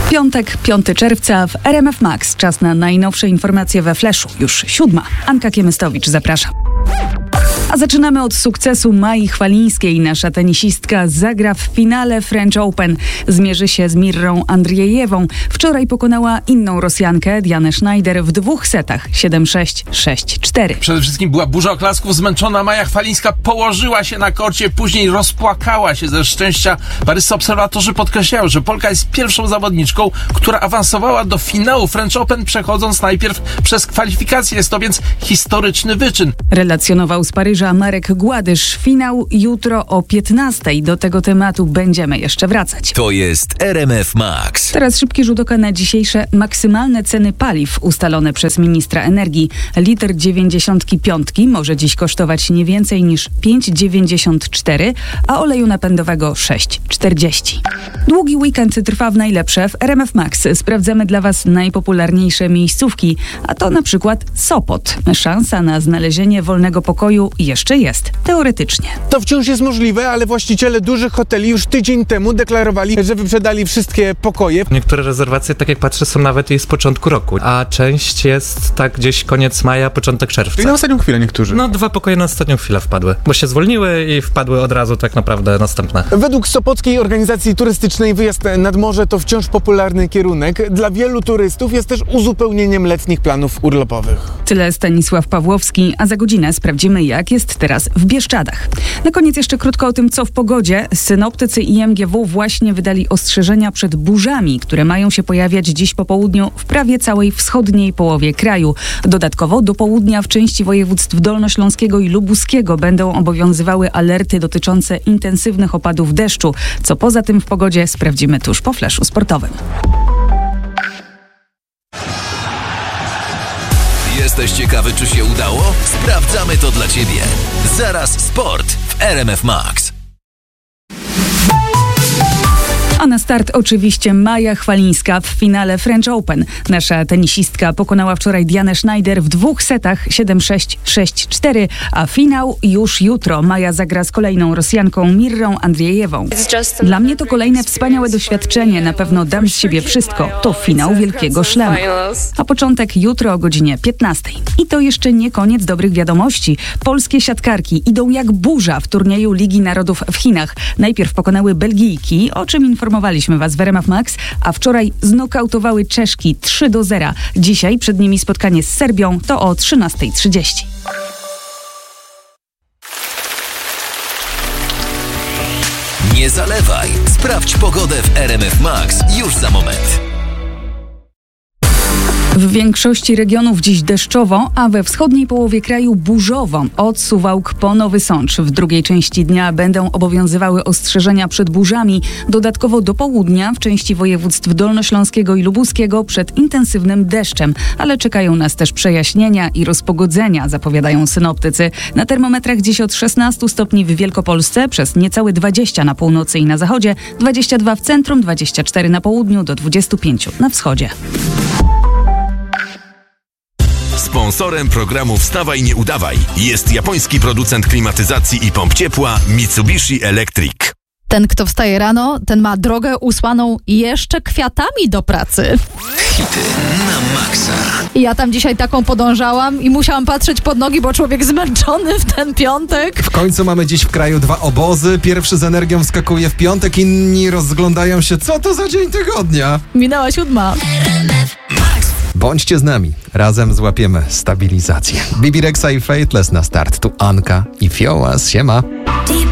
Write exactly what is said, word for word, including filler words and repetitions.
Piątek, piątego czerwca w R M F Max. Czas na najnowsze informacje we Flashu. Już siódma. Anka Kiemystowicz, zapraszam. A zaczynamy od sukcesu Mai Chwalińskiej. Nasza tenisistka zagra w finale French Open. Zmierzy się z Mirrą Andrzejewą. Wczoraj pokonała inną Rosjankę, Dianę Schneider, w dwóch setach. siedem sześć, sześć cztery. Przede wszystkim była burza oklasków. Zmęczona Maja Chwalińska położyła się na korcie, później rozpłakała się ze szczęścia. Paryscy obserwatorzy podkreślają, że Polka jest pierwszą zawodniczką, która awansowała do finału French Open, przechodząc najpierw przez kwalifikacje. Jest to więc historyczny wyczyn. Relacjonował z Paryża Marek Gładysz. Finał jutro o piętnastej. Do tego tematu będziemy jeszcze wracać. To jest R M F Max. Teraz szybki rzut oka na dzisiejsze maksymalne ceny paliw ustalone przez ministra energii. Litr dziewięćdziesiąt pięć może dziś kosztować nie więcej niż pięć dziewięćdziesiąt cztery, a oleju napędowego sześć czterdzieści. Długi weekend trwa w najlepsze. W R M F Max sprawdzamy dla Was najpopularniejsze miejscówki, a to na przykład Sopot. Szansa na znalezienie wolnego pokoju jeszcze jest, teoretycznie. To wciąż jest możliwe, ale właściciele dużych hoteli już tydzień temu deklarowali, że wyprzedali wszystkie pokoje. Niektóre rezerwacje, tak jak patrzę, są nawet i z początku roku, a część jest tak gdzieś koniec maja, początek czerwca. I na ostatnią chwilę niektórzy. No dwa pokoje na ostatnią chwilę wpadły, bo się zwolniły i wpadły od razu tak naprawdę następne. Według Sopockiej Organizacji Turystycznej wyjazd nad morze to wciąż popularny kierunek. Dla wielu turystów jest też uzupełnieniem letnich planów urlopowych. Tyle Stanisław Pawłowski, a za godzinę sprawdzimy, jak jest teraz w Bieszczadach. Na koniec jeszcze krótko o tym, co w pogodzie. Synoptycy I M G W właśnie wydali ostrzeżenia przed burzami, które mają się pojawiać dziś po południu w prawie całej wschodniej połowie kraju. Dodatkowo do południa w części województw dolnośląskiego i lubuskiego będą obowiązywały alerty dotyczące intensywnych opadów deszczu. Co poza tym w pogodzie sprawdzimy tuż po flashu sportowym. Jesteś ciekawy, czy się udało? Sprawdzamy to dla Ciebie. Zaraz sport w R M F Max. A na start oczywiście Maja Chwalińska w finale French Open. Nasza tenisistka pokonała wczoraj Dianę Schneider w dwóch setach siedem sześć, sześć cztery, a finał już jutro. Maja zagra z kolejną Rosjanką Mirrą Andrzejewą. Dla mnie to kolejne wspaniałe doświadczenie. Na pewno dam z siebie wszystko. To finał wielkiego szlema. A początek jutro o godzinie piętnastej. I to jeszcze nie koniec dobrych wiadomości. Polskie siatkarki idą jak burza w turnieju Ligi Narodów w Chinach. Najpierw pokonały Belgijki, o czym informowaliśmy Was w R M F Max, a wczoraj znokautowały Czeszki trzy do zera. Dzisiaj przed nimi spotkanie z Serbią, to o trzynasta trzydzieści. Nie zalewaj. Sprawdź pogodę w R M F Max już za moment. W większości regionów dziś deszczowo, a we wschodniej połowie kraju burzowo. Od Suwałk po Nowy Sącz. W drugiej części dnia będą obowiązywały ostrzeżenia przed burzami. Dodatkowo do południa w części województw dolnośląskiego i lubuskiego przed intensywnym deszczem. Ale czekają nas też przejaśnienia i rozpogodzenia, zapowiadają synoptycy. Na termometrach dziś od szesnastu stopni w Wielkopolsce, przez niecałe dwadzieścia na północy i na zachodzie, dwadzieścia dwa w centrum, dwadzieścia cztery na południu, do dwudziestu pięciu na wschodzie. Sponsorem programu Wstawaj, nie udawaj jest japoński producent klimatyzacji i pomp ciepła Mitsubishi Electric. Ten, kto wstaje rano, ten ma drogę usłaną jeszcze kwiatami do pracy. Hity na maksa. Ja tam dzisiaj taką podążałam i musiałam patrzeć pod nogi, bo człowiek zmęczony w ten piątek. W końcu mamy dziś w kraju dwa obozy. Pierwszy z energią wskakuje w piątek, inni rozglądają się, co to za dzień tygodnia. Minęła siódma. Bądźcie z nami, razem złapiemy stabilizację. Bibi Rexa i Fateless na start. Tu Anka i Fiołas, siema.